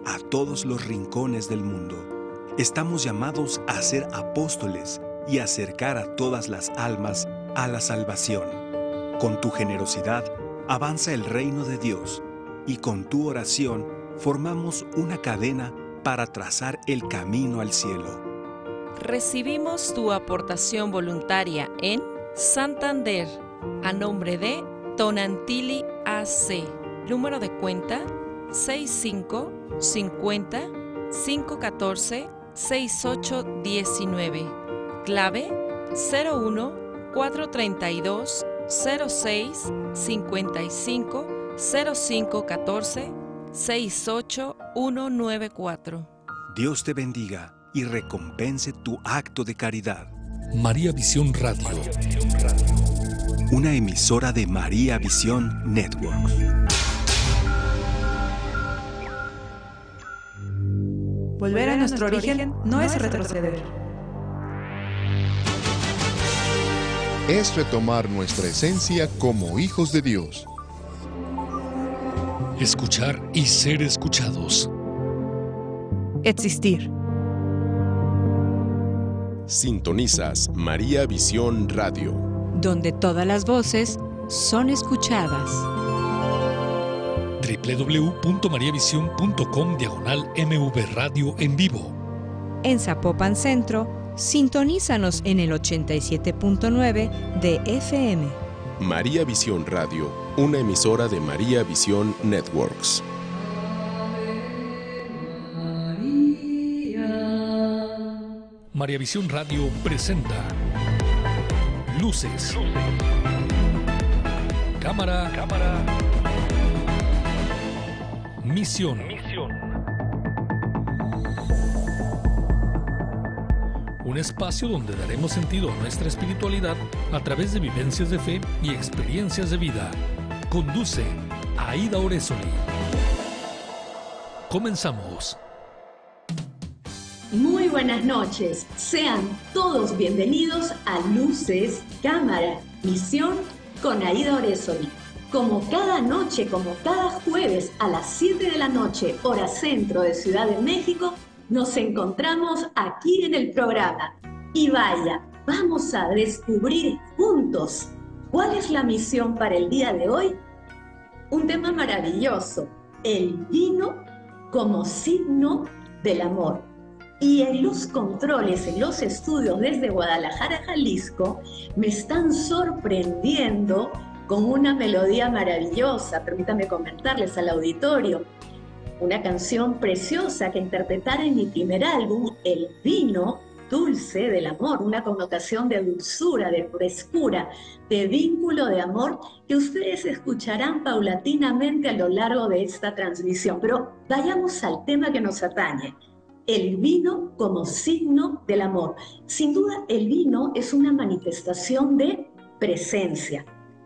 a todos los rincones del mundo. Estamos llamados a ser apóstoles y acercar a todas las almas a la salvación. Con tu generosidad, avanza el reino de Dios y con tu oración formamos una cadena para trazar el camino al cielo. Recibimos tu aportación voluntaria en Santander, a nombre de Tonantili AC. Número de cuenta 6550-514-6819. Clave 01-432-06-55-0514-68194. Dios te bendiga y recompense tu acto de caridad. María Visión Radio. Una emisora de María Visión Network. Volver a nuestro origen no es retroceder. Es retomar nuestra esencia como hijos de Dios. Escuchar y ser escuchados. Existir. Sintonizas María Visión Radio, donde todas las voces son escuchadas. www.mariavision.com/MV Radio en vivo. En Zapopan Centro, sintonízanos en el 87.9 de FM. María Visión Radio, una emisora de María Visión Networks. María Visión Radio presenta Luces. Cámara. Misión. Un espacio donde daremos sentido a nuestra espiritualidad a través de vivencias de fe y experiencias de vida. Conduce Aida Orezoli. Comenzamos. Muy buenas noches, sean todos bienvenidos a Luces, Cámara, Misión con Aida Orezoli. Como cada noche, como cada jueves a las 7 de la noche, hora centro de Ciudad de México, nos encontramos aquí en el programa. Y vaya, vamos a descubrir juntos cuál es la misión para el día de hoy. Un tema maravilloso, el vino como signo del amor. Y en los controles, en los estudios desde Guadalajara, Jalisco, me están sorprendiendo con una melodía maravillosa. Permítame comentarles al auditorio. Una canción preciosa que interpretar en mi primer álbum, El vino dulce del amor, una connotación de dulzura, de frescura, de vínculo de amor que ustedes escucharán paulatinamente a lo largo de esta transmisión. Pero vayamos al tema que nos atañe. El vino como signo del amor. Sin duda, el vino es una manifestación de presencia.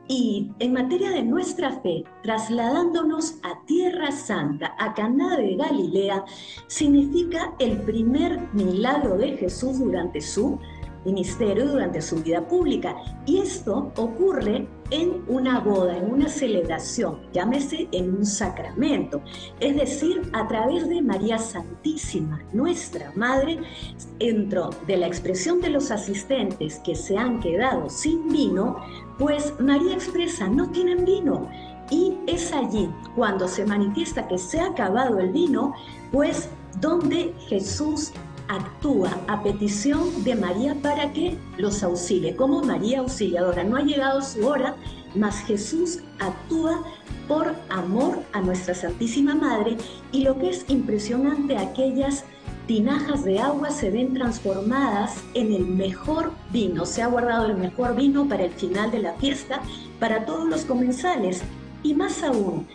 Y en materia de nuestra fe, trasladándonos a Tierra Santa, a Caná de Galilea, significa el primer milagro de Jesús durante su ministerio, durante su vida pública. Y esto ocurre en una boda, en una celebración, llámese en un sacramento, es decir, a través de María Santísima, nuestra Madre, dentro de la expresión de los asistentes que se han quedado sin vino, pues María expresa, no tienen vino. Y es allí, cuando se manifiesta que se ha acabado el vino, pues donde Jesús actúa a petición de María para que los auxilie, como María Auxiliadora. No ha llegado su hora, mas Jesús actúa por amor a nuestra Santísima Madre, y lo que es impresionante, aquellas tinajas de agua se ven transformadas en el mejor vino. Se ha guardado el mejor vino para el final de la fiesta, para todos los comensales. Y más aún,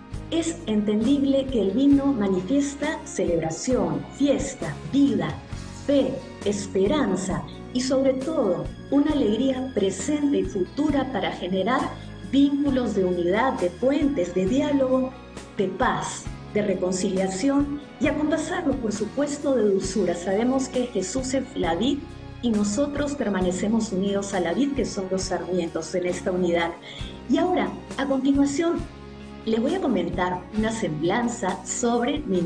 es entendible que el vino manifiesta celebración, fiesta, vida, fe, esperanza y sobre todo una alegría presente y futura para generar vínculos de unidad, de puentes, de diálogo, de paz, de reconciliación y acompasarlo, por supuesto, de dulzura. Sabemos que Jesús es la vid y nosotros permanecemos unidos a la vid, que son los sarmientos en esta unidad. Y ahora, a continuación, les voy a comentar una semblanza sobre mi